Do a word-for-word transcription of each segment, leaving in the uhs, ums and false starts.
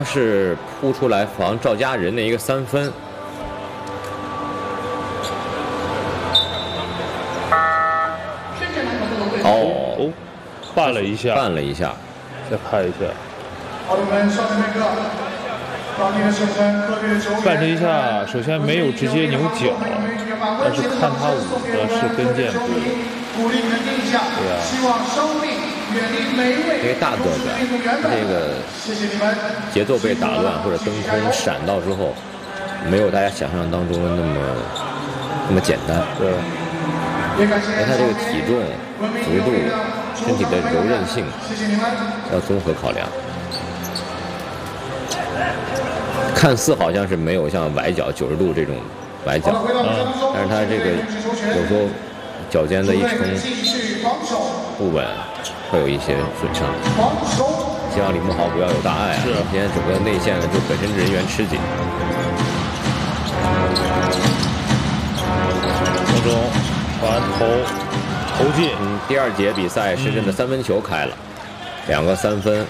是扑出来防赵家人的一个三分。哦哦，绊了一下， 绊了一下， 再看一下。绊这一下，首先没有直接扭脚，但是看他舞的是跟腱部。对啊。 因为大个子，这个节奏被打乱或者蹬空闪到之后，没有大家想象当中的那么那么简单。 对。 因为他这个体重、幅度、身体的柔韧性要综合考量。看似好像是没有像崴脚九十度这种崴脚，嗯，但是他这个有时候脚尖的一撑不稳，会有一些损伤。希望李慕豪不要有大碍啊！今天整个内线呢就本身人员吃紧。 当中传投投进， 嗯，第二节比赛深圳的三分球开了，两个三分。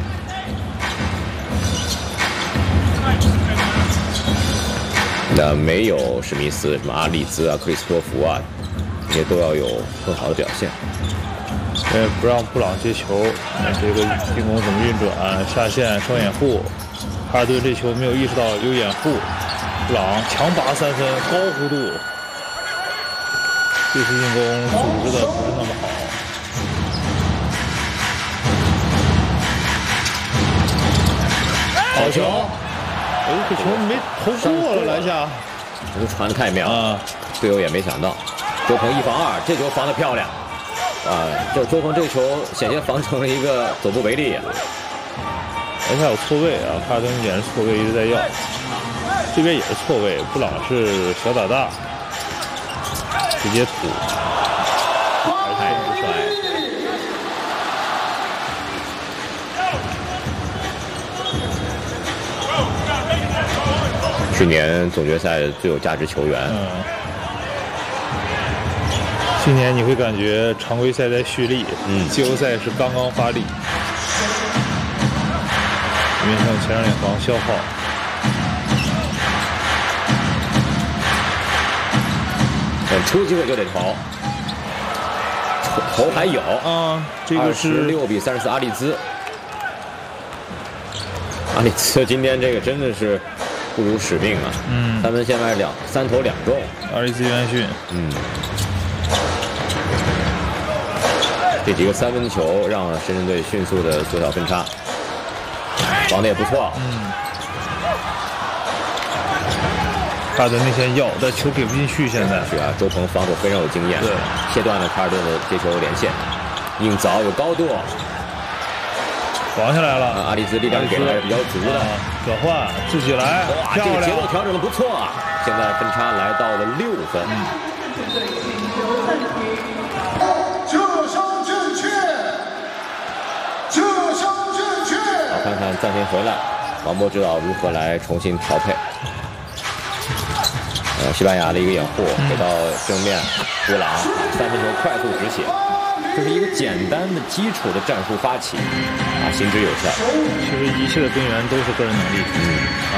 那没有史密斯、什么阿里兹啊、克里斯托弗啊，这些都要有更好的表现。 呃，不让布朗接球，这个进攻怎么运转？下线双掩护，哈尔顿这球没有意识到有掩护，布朗强拔三分，高弧度，这次进攻组织的不是那么好。好球！哎，这球没投过了，篮下， 这传的太妙了，队友也没想到。周鹏一防二，这球防得漂亮。啊，这周鹏这个球险些防成了一个走步违例啊！ 篮下有错位啊，哈登也是错位一直在要，这边也是错位，布朗是小打大，直接吐， 太不帅。去年总决赛最有价值球员。 嗯。今年你会感觉常规赛在蓄力，嗯，季后赛是刚刚发力，面向前场两防消耗。 等出机会就得投，投还有啊，这个是六比三十四，阿里兹。阿里兹今天这个真的是不辱使命啊！嗯，三分线外两三投两中。 阿里兹元逊， 嗯。这几个三分球让深圳队迅速的缩小分差，防的也不错。 嗯，卡尔顿内线要，但球给不进去。现在是啊，周鹏防守非常有经验，对，切断了卡尔顿的接球连线，硬凿有高度， 防下来了。 啊，阿里兹力量给的还是比较足的， 啊、转换自己来， 哇，这个节奏调整的不错啊！现在分差来到了六分。嗯看看暂停回来，王波知道如何来重新调配。呃，西班牙的一个掩护给到正面，布朗三分球快速止血，这是一个简单的基础的战术发起，啊，行之有效。 其实一切的根源都是个人能力。嗯啊，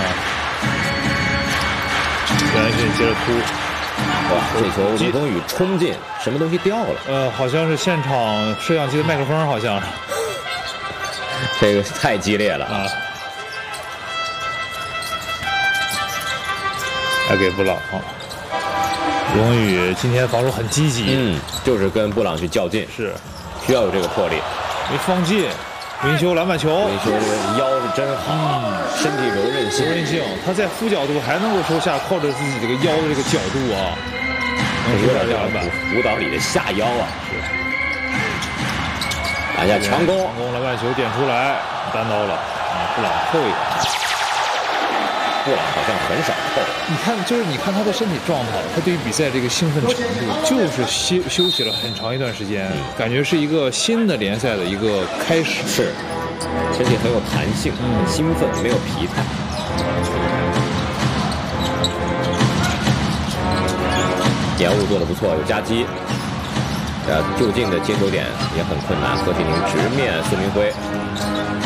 元逊接着突， 哇，这球卢宗宇冲进，什么东西掉了？ 呃，好像是现场摄像机的麦克风，好像是。 这个太激烈了啊！ 还给布朗，卢宗宇今天防守很积极， 嗯，就是跟布朗去较劲， 是需要有这个魄力。 没放进，维修篮板球， 维修这个腰是真好，嗯，身体柔韧性， 柔韧性，他在负角度还能够收下，靠着自己这个腰的这个角度啊， 能有点像舞蹈里的下腰啊。是。打下强攻， 强攻篮板球点出来，单刀了，啊，布朗扣一个， 布朗好像很少扣。 你看，就是你看他的身体状态，他对于比赛这个兴奋程度，就是休休息了很长一段时间，感觉是一个新的联赛的一个开始。 是，身体很有弹性，很兴奋，没有疲态。掩护做得不错，有夹击。呃，就近的接球点也很困难，何启宁直面孙铭徽。